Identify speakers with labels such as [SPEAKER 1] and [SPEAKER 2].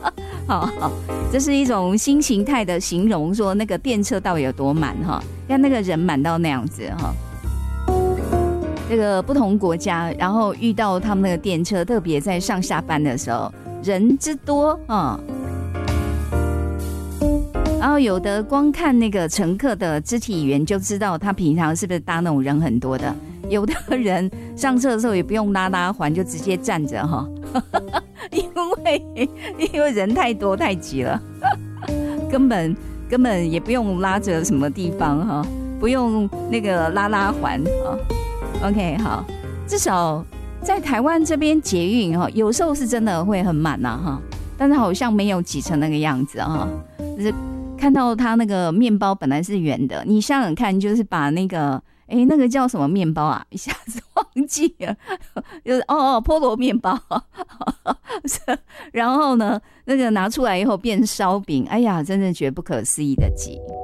[SPEAKER 1] 好，这是一种新形态的形容，说那个电车到底有多满哈，让那个人满到那样子哈。这个不同国家，然后遇到他们那个电车，特别在上下班的时候，人之多啊。然后有的光看那个乘客的肢体语言就知道他平常是不是搭那种人很多的。有的人上车的时候也不用拉环，就直接站着哈，因为人太多太挤了，根本也不用拉着什么地方哈，不用那个拉环啊。OK， 好，至少在台湾这边捷运哈，有时候是真的会很满呐哈，但是好像没有挤成那个样子哈，就是看到它那个面包本来是圆的，你想想看，就是把那个那个叫什么面包啊？一下子忘记了，就是菠萝面包，然后呢，那个拿出来以后变烧饼，哎呀，真的觉得不可思议的挤